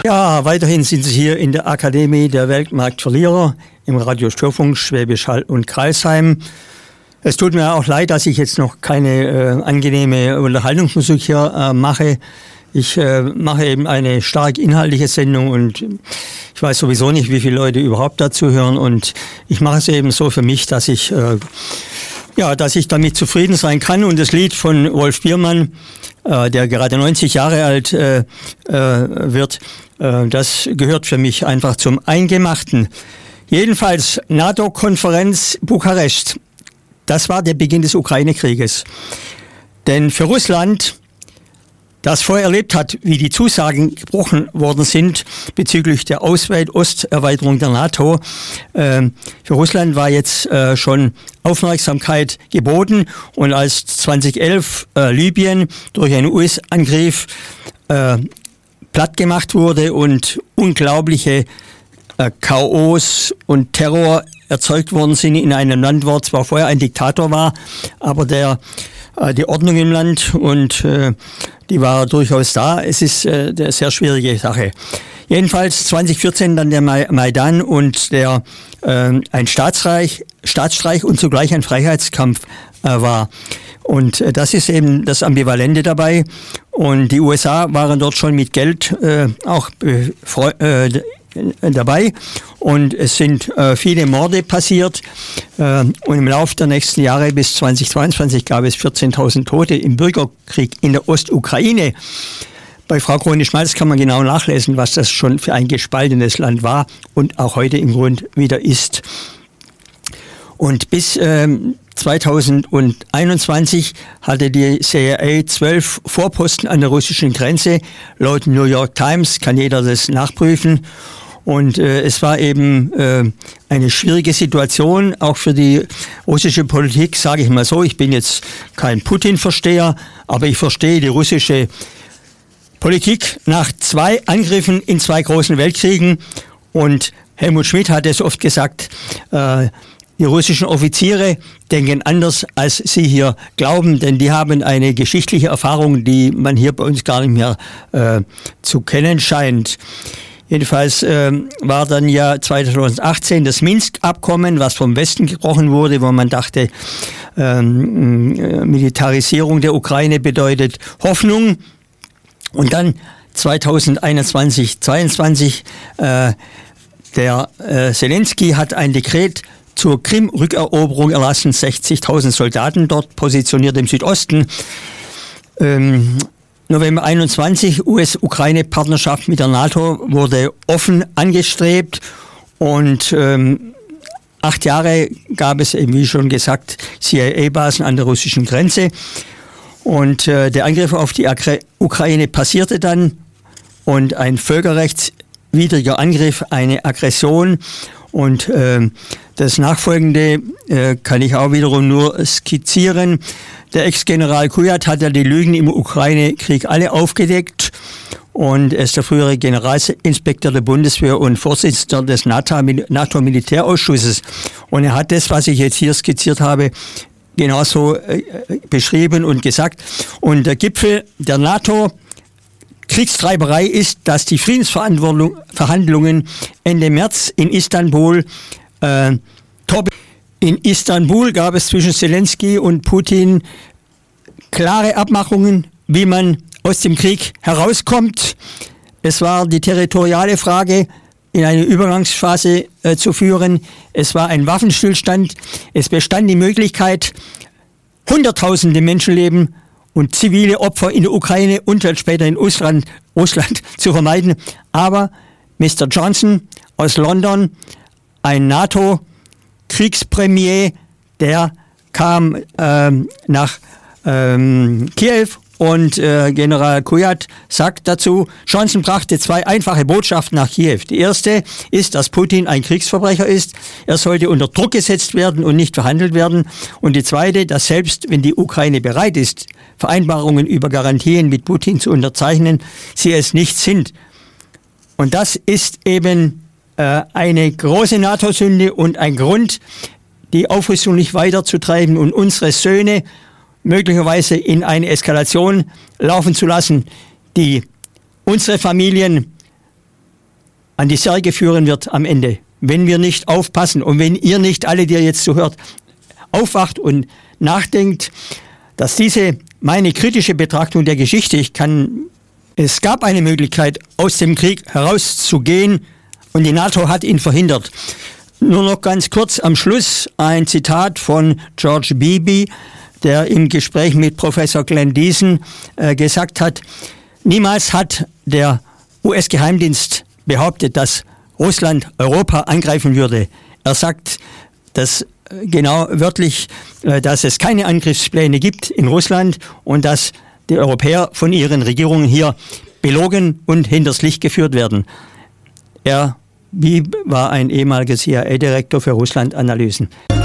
Ja, weiterhin sind Sie hier in der Akademie der Weltmarktverlierer im Radio Störfunk Schwäbisch Hall und Kreisheim. Es tut mir auch leid, dass ich jetzt noch keine angenehme Unterhaltungsmusik hier mache. Ich mache eben eine stark inhaltliche Sendung und ich weiß sowieso nicht, wie viele Leute überhaupt dazu hören. Und ich mache es eben so für mich, dass ich damit zufrieden sein kann. Und das Lied von Wolf Biermann, der gerade 90 Jahre alt wird, das gehört für mich einfach zum Eingemachten. Jedenfalls NATO-Konferenz Bukarest. Das war der Beginn des Ukraine-Krieges. Denn für Russland, das vorher erlebt hat, wie die Zusagen gebrochen worden sind bezüglich der Osterweiterung der NATO, für Russland war jetzt schon Aufmerksamkeit geboten. Und als 2011 Libyen durch einen US-Angriff platt gemacht wurde und unglaubliche Chaos und Terror erzeugt worden sind in einem Land, wo zwar vorher ein Diktator war, aber die Ordnung im Land und die war durchaus da. Es ist eine sehr schwierige Sache. Jedenfalls 2014 dann der Maidan und ein Staatsstreich und zugleich ein Freiheitskampf war. Und das ist eben das Ambivalente dabei. Und die USA waren dort schon mit Geld auch dabei und es sind viele Morde passiert und im Laufe der nächsten Jahre bis 2022 gab es 14.000 Tote im Bürgerkrieg in der Ostukraine. Bei Frau Krone-Schmalz kann man genau nachlesen, was das schon für ein gespaltenes Land war und auch heute im Grund wieder ist. Und bis 2021 hatte die CIA 12 Vorposten an der russischen Grenze. Laut New York Times kann jeder das nachprüfen. Und es war eben eine schwierige Situation, auch für die russische Politik, sage ich mal so. Ich bin jetzt kein Putin-Versteher, aber ich verstehe die russische Politik nach 2 Angriffen in 2 großen Weltkriegen. Und Helmut Schmidt hat es oft gesagt, die russischen Offiziere denken anders, als sie hier glauben, denn die haben eine geschichtliche Erfahrung, die man hier bei uns gar nicht mehr zu kennen scheint. Jedenfalls war dann ja 2018 das Minsk-Abkommen, was vom Westen gebrochen wurde, wo man dachte, Militarisierung der Ukraine bedeutet Hoffnung. Und dann 2021, 2022, der Zelensky hat ein Dekret zur Krim-Rückeroberung erlassen, 60.000 Soldaten dort positioniert im Südosten. November 21, US-Ukraine-Partnerschaft mit der NATO wurde offen angestrebt und 8 Jahre gab es eben, wie schon gesagt, CIA-Basen an der russischen Grenze und der Angriff auf die Ukraine passierte dann und ein völkerrechtswidriger Angriff, eine Aggression und das Nachfolgende kann ich auch wiederum nur skizzieren. Der Ex-General Kujat hat ja die Lügen im Ukraine-Krieg alle aufgedeckt und er ist der frühere Generalinspektor der Bundeswehr und Vorsitzender des NATO-Militärausschusses. Und er hat das, was ich jetzt hier skizziert habe, genauso beschrieben und gesagt. Und der Gipfel der NATO-Kriegstreiberei ist, dass die Friedensverhandlungen Ende März in Istanbul in Istanbul gab es zwischen Zelensky und Putin klare Abmachungen, wie man aus dem Krieg herauskommt. Es war die territoriale Frage in eine Übergangsphase zu führen. Es war ein Waffenstillstand. Es bestand die Möglichkeit, Hunderttausende Menschenleben und zivile Opfer in der Ukraine und dann später in Russland zu vermeiden. Aber Mr. Johnson aus London, ein NATO-Kriegspremier, der kam nach Kiew und General Kujat sagt dazu, Johnson brachte 2 einfache Botschaften nach Kiew. Die erste ist, dass Putin ein Kriegsverbrecher ist. Er sollte unter Druck gesetzt werden und nicht verhandelt werden. Und die zweite, dass selbst wenn die Ukraine bereit ist, Vereinbarungen über Garantien mit Putin zu unterzeichnen, sie es nicht sind. Und das ist eben eine große NATO-Sünde und ein Grund, die Aufrüstung nicht weiterzutreiben und unsere Söhne möglicherweise in eine Eskalation laufen zu lassen, die unsere Familien an die Särge führen wird am Ende, wenn wir nicht aufpassen und wenn ihr nicht alle, die ihr jetzt zuhört, aufwacht und nachdenkt, dass meine kritische Betrachtung der Geschichte, es gab eine Möglichkeit, aus dem Krieg herauszugehen und die NATO hat ihn verhindert. Nur noch ganz kurz am Schluss ein Zitat von George Beebe, der im Gespräch mit Professor Glenn Deason gesagt hat, niemals hat der US-Geheimdienst behauptet, dass Russland Europa angreifen würde. Er sagt, dass genau wörtlich, dass es keine Angriffspläne gibt in Russland und dass die Europäer von ihren Regierungen hier belogen und hinters Licht geführt werden. Beebe war ein ehemaliger CIA-Direktor für Russland-Analysen.